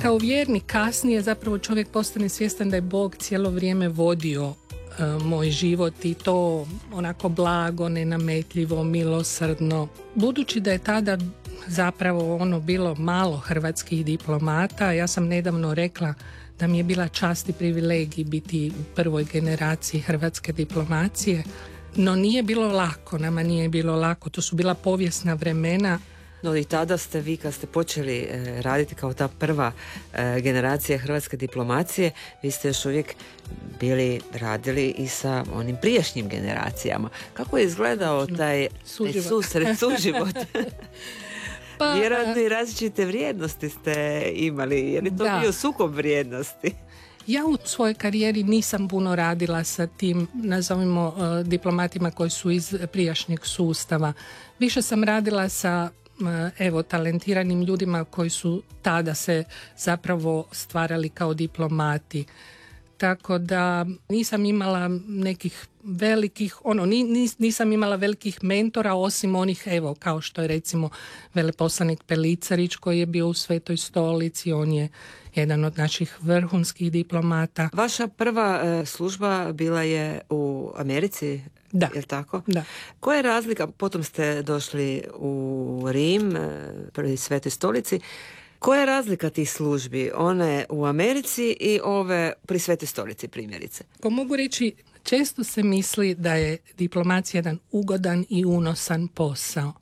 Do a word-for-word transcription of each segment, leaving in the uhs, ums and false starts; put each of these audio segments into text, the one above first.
Kao vjernik kasnije zapravo čovjek postane svjestan da je Bog cijelo vrijeme vodio uh, moj život i to onako blago, nenametljivo, milosrdno. Budući da je tada zapravo ono bilo malo hrvatskih diplomata, ja sam nedavno rekla da mi je bila čast i privilegij biti u prvoj generaciji hrvatske diplomacije, no nije bilo lako, nama nije bilo lako, to su bila povijesna vremena. No i tada ste vi, kad ste počeli e, raditi kao ta prva e, generacija hrvatske diplomacije, vi ste još uvijek bili radili i sa onim prijašnjim generacijama. Kako je izgledao taj suživot. susret, suživot? Pa, vjerojatno i različite vrijednosti ste imali, je li to da. bio sukob vrijednosti? Ja u svojoj karijeri nisam puno radila sa tim, nazovimo, uh, diplomatima koji su iz prijašnjeg sustava. Više sam radila sa uh, evo, talentiranim ljudima koji su tada se zapravo stvarali kao diplomati. Tako da nisam imala nekih velikih, ono, nis, nisam imala velikih mentora osim onih, evo, kao što je recimo veleposlanik Pelicarić koji je bio u Svetoj stolici, on je jedan od naših vrhunskih diplomata. Vaša prva e, služba bila je u Americi, da. Je li tako? Da. Koja je razlika, potom ste došli u Rim, prvi Svetoj stolici, koja je razlika tih službi, one u Americi i ove pri Svetoj stolici primjerice? Ko mogu reći, često se misli da je diplomacija jedan ugodan i unosan posao.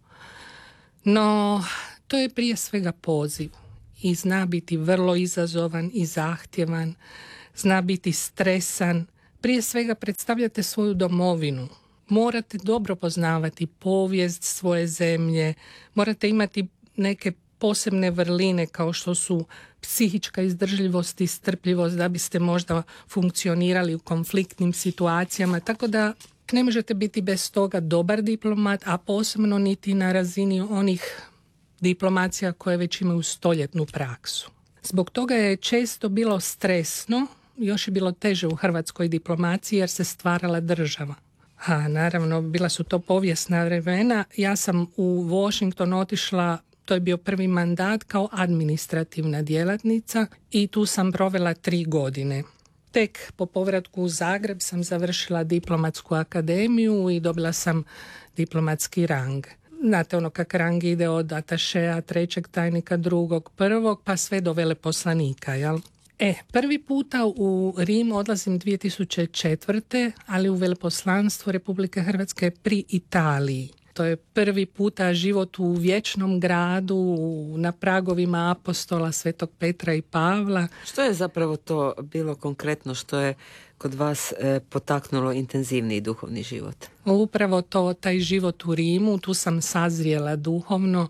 No, to je prije svega poziv i zna biti vrlo izazovan i zahtjevan, zna biti stresan. Prije svega predstavljate svoju domovinu. Morate dobro poznavati povijest svoje zemlje, morate imati neke posebne vrline kao što su psihička izdržljivost i strpljivost da biste možda funkcionirali u konfliktnim situacijama, tako da ne možete biti bez toga dobar diplomat, a posebno niti na razini onih diplomacija koje već imaju stoljetnu praksu. Zbog toga je često bilo stresno, još je bilo teže u hrvatskoj diplomaciji jer se stvarala država. A naravno, bila su to povijesna vremena. Ja sam u Washington otišla, to je bio prvi mandat kao administrativna djelatnica i tu sam provela tri godine. Tek po povratku u Zagreb sam završila diplomatsku akademiju i dobila sam diplomatski rang. Znate ono kak rang ide od atašeja, trećeg tajnika, drugog, prvog, pa sve do veleposlanika, jel? E, prvi puta u Rim odlazim dvije tisuće četvrte. ali u veleposlanstvo Republike Hrvatske pri Italiji. To je prvi puta život u vječnom gradu, na pragovima apostola Svetog Petra i Pavla. Što je zapravo to bilo konkretno što je kod vas e, potaknulo intenzivniji duhovni život? Upravo to, taj život u Rimu, tu sam sazrijela duhovno,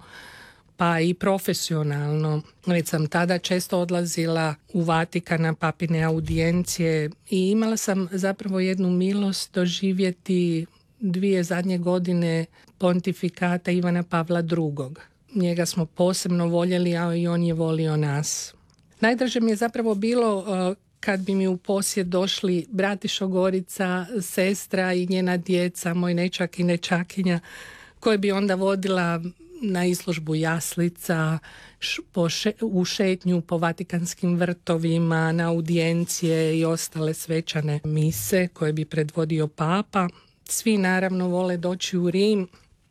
pa i profesionalno. Već sam tada često odlazila u Vatikan na papine audijencije i imala sam zapravo jednu milost doživjeti dvije zadnje godine pontifikata Ivana Pavla drugog. Njega smo posebno voljeli, a i on je volio nas. Najdraže mi je zapravo bilo kad bi mi u posjet došli Bratišo Gorica, sestra i njena djeca, moj nečak i nečakinja, koje bi onda vodila na izložbu jaslica, po še, u šetnju po Vatikanskim vrtovima, na audijencije i ostale svečane mise koje bi predvodio Papa. Svi naravno vole doći u Rim,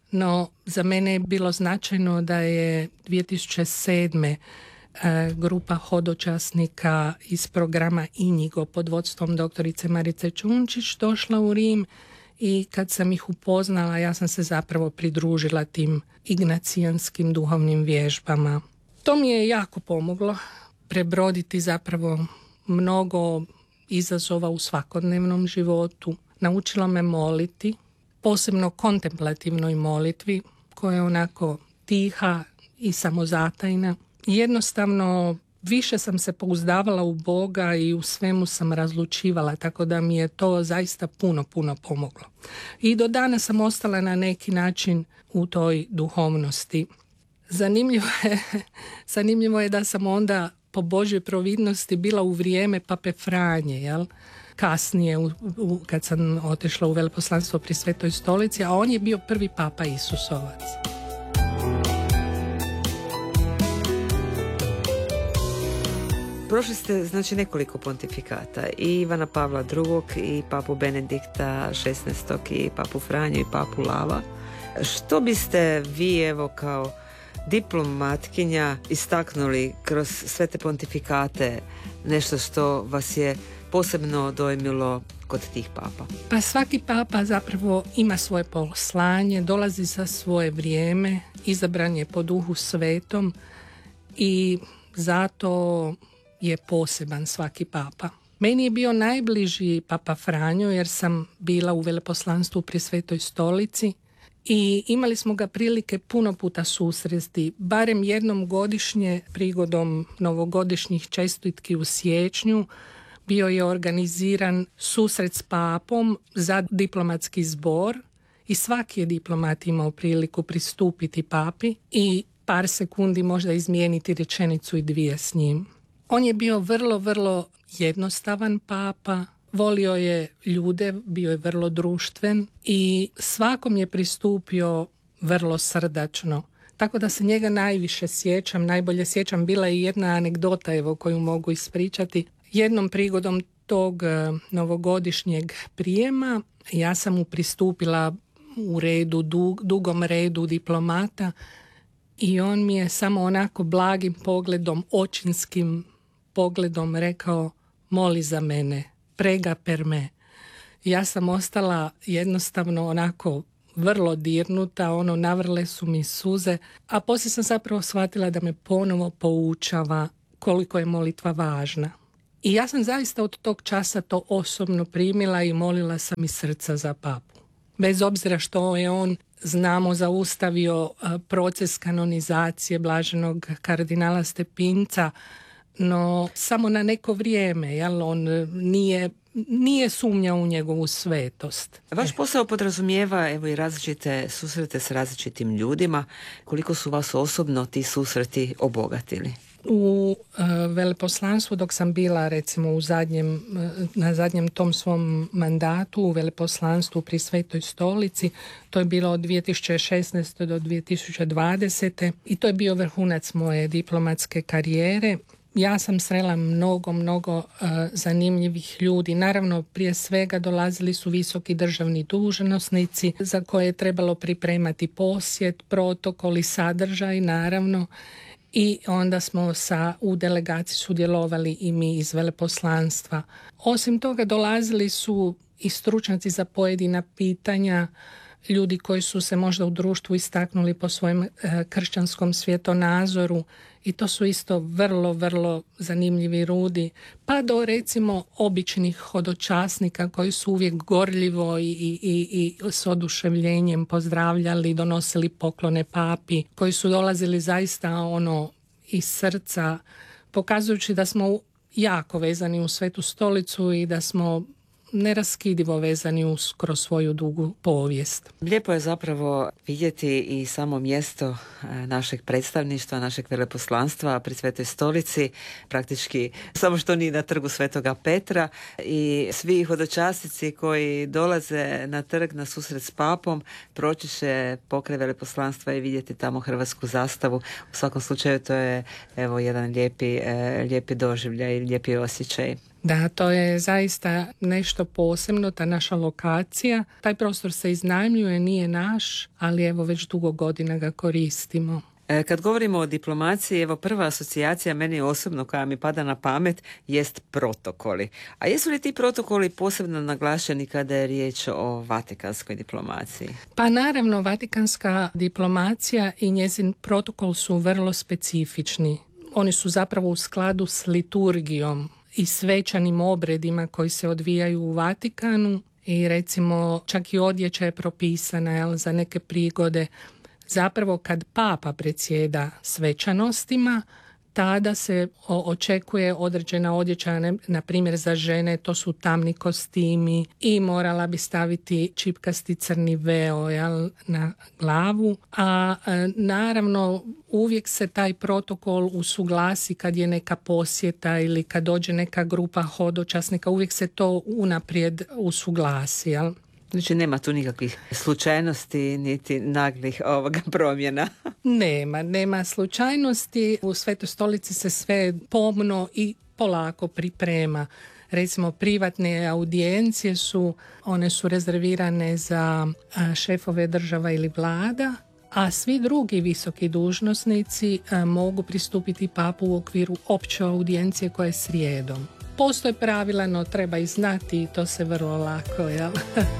no za mene je bilo značajno da je dvije tisuće sedme. grupa hodočasnika iz programa Inigo pod vodstvom doktorice Marice Čunčić došla u Rim i kad sam ih upoznala ja sam se zapravo pridružila tim ignacijanskim duhovnim vježbama. To mi je jako pomoglo prebroditi zapravo mnogo izazova u svakodnevnom životu. Naučilo me moliti, posebno kontemplativnoj molitvi koja je onako tiha i samozatajna. Jednostavno više sam se pouzdavala u Boga i u svemu sam razlučivala, tako da mi je to zaista puno, puno pomoglo. I do danas sam ostala na neki način u toj duhovnosti. Zanimljivo je, zanimljivo je da sam onda po Božjoj providnosti bila u vrijeme Pape Franje, jel? Kasnije u, u, kad sam otišla u veleposlanstvo pri Svetoj stolici, a on je bio prvi papa Isusovac. Prošli ste znači nekoliko pontifikata, i Ivana Pavla drugog, i papu Benedikta šesnaestog, i papu Franju, i papu Lava. Što biste vi, evo, kao diplomatkinja istaknuli kroz sve te pontifikate, nešto što vas je posebno dojmilo kod tih papa? Pa svaki papa zapravo ima svoje poslanje, dolazi za svoje vrijeme, izabran je po Duhu Svetom i zato je poseban svaki papa. Meni je bio najbliži papa Franjo jer sam bila u veleposlanstvu pri Svetoj Stolici i imali smo ga prilike puno puta susresti, barem jednom godišnje prigodom novogodišnjih čestitki u siječnju. Bio je organiziran susret s papom za diplomatski zbor i svaki je diplomat imao priliku pristupiti papi i par sekundi možda izmijeniti rečenicu i dvije s njim. On je bio vrlo, vrlo jednostavan papa, volio je ljude, bio je vrlo društven i svakom je pristupio vrlo srdačno. Tako da se njega najviše sjećam, najbolje sjećam. Bila je jedna anegdota, evo, koju mogu ispričati. Jednom prigodom tog novogodišnjeg prijema ja sam mu pristupila u redu, dug, dugom redu diplomata i on mi je samo onako blagim pogledom, očinskim pogledom rekao: moli za mene, prega per me. Ja sam ostala jednostavno onako vrlo dirnuta, ono, navrle su mi suze, a poslije sam zapravo shvatila da me ponovo poučava koliko je molitva važna. I ja sam zaista od tog časa to osobno primila i molila sam iz srca za papu. Bez obzira što je on, znamo, zaustavio proces kanonizacije blaženog kardinala Stepinca, no samo na neko vrijeme, jel, on nije, nije sumnjao u njegovu svetost. Vaš posao podrazumijeva, evo, i različite susrete s različitim ljudima. Koliko su vas osobno ti susreti obogatili? U uh, veleposlanstvu, dok sam bila recimo u zadnjem, uh, na zadnjem tom svom mandatu u veleposlanstvu pri Svetoj Stolici, to je bilo od dvije tisuće šesnaeste do dvije tisuće dvadesete i to je bio vrhunac moje diplomatske karijere. Ja sam srela mnogo, mnogo uh, zanimljivih ljudi. Naravno, prije svega dolazili su visoki državni dužnosnici za koje je trebalo pripremati posjet, protokol i sadržaj, naravno. I onda smo sa, u delegaciji sudjelovali i mi iz veleposlanstva. Osim toga dolazili su i stručnjaci za pojedina pitanja, ljudi koji su se možda u društvu istaknuli po svojem e, kršćanskom svjetonazoru i to su isto vrlo, vrlo zanimljivi ljudi, pa do recimo običnih hodočasnika koji su uvijek gorljivo i, i, i, i s oduševljenjem pozdravljali, donosili poklone papi, koji su dolazili zaista ono iz srca, pokazujući da smo jako vezani u Svetu Stolicu i da smo neraskidivo vezani uz, kroz svoju dugu povijest. Lijepo je zapravo vidjeti i samo mjesto našeg predstavništva, našeg veleposlanstva pri Svetoj Stolici, praktički samo što nije na trgu Svetoga Petra, i svi hodočasnici koji dolaze na trg na susret s papom proći će pokraj veleposlanstva i vidjeti tamo hrvatsku zastavu. U svakom slučaju to je, evo, jedan lijepi, lijepi doživljaj i lijepi osjećaj. Da, to je zaista nešto posebno, ta naša lokacija. Taj prostor se iznajmljuje, nije naš, ali evo već dugo godina ga koristimo. Kad govorimo o diplomaciji, evo, prva asocijacija meni osobno koja mi pada na pamet jest protokoli. A jesu li ti protokoli posebno naglašeni kada je riječ o vatikanskoj diplomaciji? Pa naravno, vatikanska diplomacija i njezin protokol su vrlo specifični. Oni su zapravo u skladu s liturgijom i svečanim obredima koji se odvijaju u Vatikanu i recimo čak i odjeća je propisana, jel, za neke prigode. Zapravo kad papa predsjeda svečanostima, tada se očekuje određena odjeća, na primjer za žene to su tamni kostimi i morala bi staviti čipkasti crni veo, jel, na glavu, a naravno uvijek se taj protokol usuglasi kad je neka posjeta ili kad dođe neka grupa hodočasnika, uvijek se to unaprijed usuglasi, jel? Znači nema tu nikakvih slučajnosti niti naglih ovoga promjena. Nema, nema slučajnosti. U Svetoj Stolici se sve pomno i polako priprema. Recimo, privatne audijencije su, one su rezervirane za šefove država ili vlada, a svi drugi visoki dužnosnici mogu pristupiti papu u okviru opće audijencije koja je srijedom. Postoje pravila, no treba ih znati i to se vrlo lako, jel?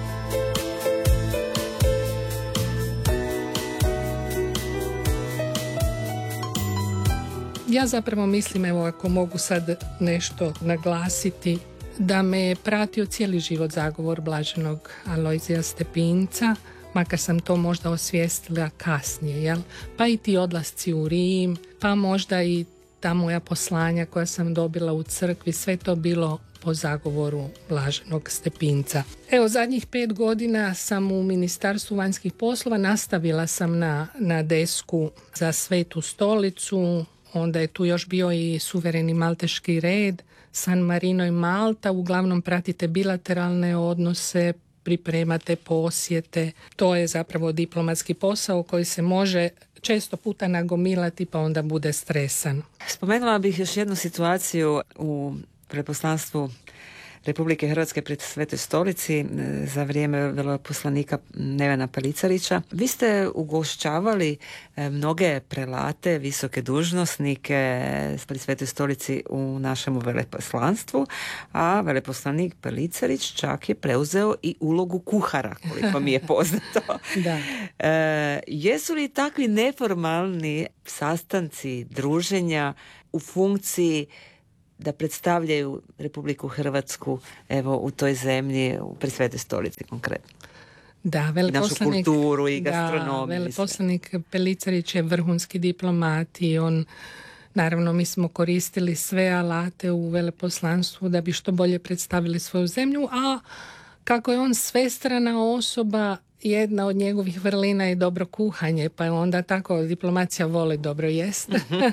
Ja zapravo mislim, evo ako mogu sad nešto naglasiti, da me je pratio cijeli život zagovor blaženog Alojzija Stepinca, makar sam to možda osvijestila kasnije, jel? Pa i ti odlasci u Rim, pa možda i ta moja poslanja koja sam dobila u crkvi, sve to bilo po zagovoru blaženog Stepinca. Evo, zadnjih pet godina sam u Ministarstvu vanjskih poslova, nastavila sam na, na desku za Svetu stolicu, onda je tu još bio i suvereni malteški red, San Marino i Malta, uglavnom pratite bilateralne odnose, pripremate posjete. To je zapravo diplomatski posao koji se može često puta nagomilati pa onda bude stresan. Spomenula bih još jednu situaciju u veleposlanstvu Republike Hrvatske pred Svetoj stolici za vrijeme veleposlanika Nevena Pelicarića. Vi ste ugošćavali mnoge prelate, visoke dužnosnike pred Svetoj stolici u našemu veleposlanstvu, a veleposlanik Pelicarić čak je preuzeo i ulogu kuhara, koliko mi je poznato. Da. E, jesu li takvi neformalni sastanci, druženja u funkciji da predstavljaju Republiku Hrvatsku, evo, u toj zemlji, pri Svetoj stolici konkretno? Da, veleposlanik, našu kulturu i gastronomiju. Da, veleposlanik Pelicarić je vrhunski diplomat i on, naravno, mi smo koristili sve alate u veleposlanstvu da bi što bolje predstavili svoju zemlju, a kako je on svestrana osoba, jedna od njegovih vrlina je dobro kuhanje, pa je onda tako, diplomacija voli dobro jesti.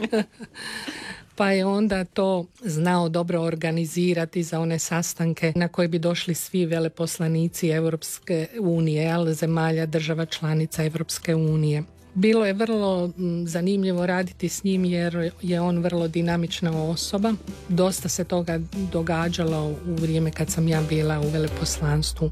Pa je onda to znao dobro organizirati za one sastanke na koje bi došli svi veleposlanici Europske unije, ali zemalja država članica Europske unije. Bilo je vrlo zanimljivo raditi s njim jer je on vrlo dinamična osoba. Dosta se toga događalo u vrijeme kad sam ja bila u veleposlanstvu.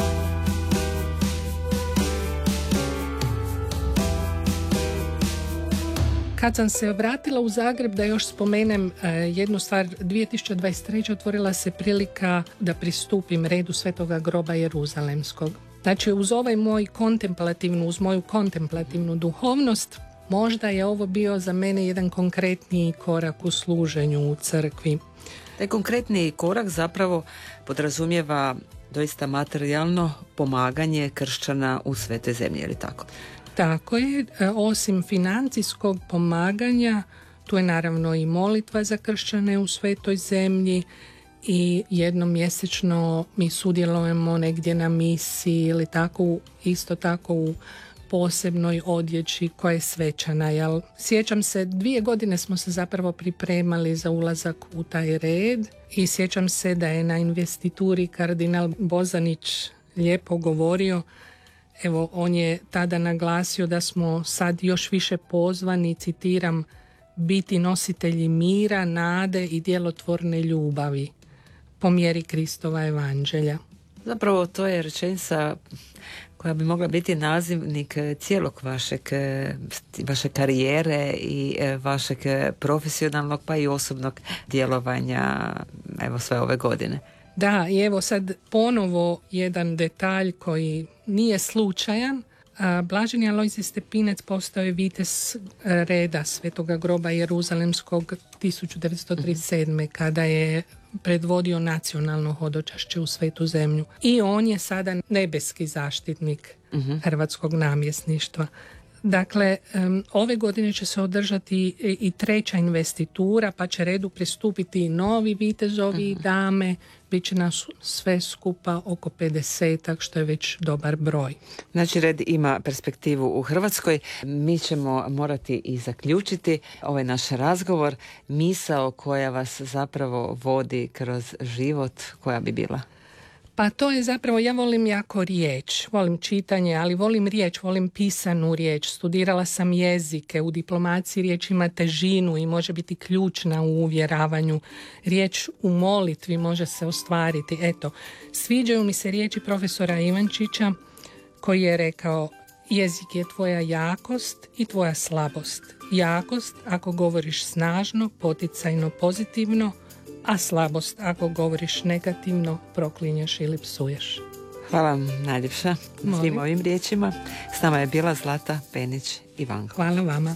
Kad sam se vratila u Zagreb, da još spomenem jednu stvar, dvije tisuće dvadeset treće otvorila se prilika da pristupim redu Svetoga groba Jeruzalemskog. Znači, uz ovaj moj kontemplativnu, uz moju kontemplativnu duhovnost, možda je ovo bio za mene jedan konkretniji korak u služenju u crkvi. Taj konkretni korak zapravo podrazumijeva doista materijalno pomaganje kršćana u Svetoj zemlji, je li tako? Tako je, osim financijskog pomaganja, tu je naravno i molitva za kršćane u Svetoj zemlji i jednom mjesečno mi sudjelujemo negdje na misiji ili tako, isto tako u posebnoj odjeći koja je svečana. Jel? Sjećam se, dvije godine smo se zapravo pripremali za ulazak u taj red i sjećam se da je na investituri kardinal Bozanić lijepo govorio. Evo, on je tada naglasio da smo sad još više pozvani, citiram, biti nositelji mira, nade i djelotvorne ljubavi po mjeri Kristova evanđelja. Zapravo to je rečenica koja bi mogla biti nazivnik cijelog vašeg, vaše karijere i vašeg profesionalnog pa i osobnog djelovanja, evo, sve ove godine. Da, i evo sad ponovo jedan detalj koji nije slučajan. Blaženi Alojzij Stepinac postao je vitez reda Svetoga groba Jeruzalemskog tisuću devetsto trideset sedme. kada je predvodio nacionalno hodočašće u Svetu zemlju. I on je sada nebeski zaštitnik uh-huh. hrvatskog namjesništva. Dakle, um, ove godine će se održati i, i treća investitura, pa će redu pristupiti i novi vitezovi i uh-huh. dame. Biće nas sve skupa oko pedesetak, što je već dobar broj. Znači, red ima perspektivu u Hrvatskoj. Mi ćemo morati i zaključiti ovaj naš razgovor. Misao koja vas zapravo vodi kroz život, koja bi bila? Pa to je zapravo, ja volim jako riječ, volim čitanje, ali volim riječ, volim pisanu riječ. Studirala sam jezike, u diplomaciji riječ ima težinu i može biti ključna u uvjeravanju. Riječ u molitvi može se ostvariti. Eto, sviđaju mi se riječi profesora Ivančića koji je rekao: jezik je tvoja jakost i tvoja slabost. Jakost ako govoriš snažno, poticajno, pozitivno, a slabost ako govoriš negativno, proklinješ ili psuješ. Hvala vam najljepša Molim. svim ovim riječima. S nama je bila Zlata Penić-Ivanko. Hvala vama.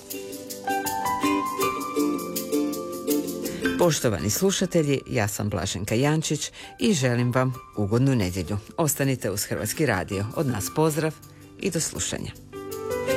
Poštovani slušatelji, ja sam Blaženka Jančić i želim vam ugodnu nedjelju. Ostanite uz Hrvatski radio. Od nas pozdrav i do slušanja.